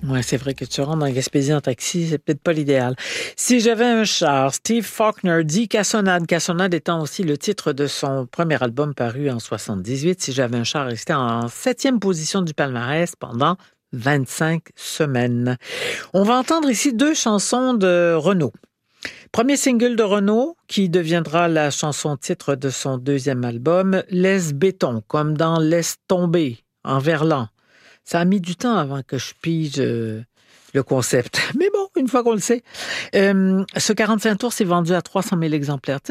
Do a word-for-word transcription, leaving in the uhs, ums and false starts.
Ouais, c'est vrai que tu rentres en Gaspésie en taxi, c'est peut-être pas l'idéal. Si j'avais un char, Steve Faulkner dit Cassonade. Cassonade étant aussi le titre de son premier album paru en soixante-dix-huit. Si j'avais un char, restait en septième position du palmarès pendant vingt-cinq semaines. On va entendre ici deux chansons de Renaud. Premier single de Renaud, qui deviendra la chanson titre de son deuxième album, Laisse béton, comme dans Laisse tomber, en verlan. Ça a mis du temps avant que je pige euh, le concept. Mais bon, une fois qu'on le sait. Euh, ce quarante-cinq tours s'est vendu à trois cent mille exemplaires.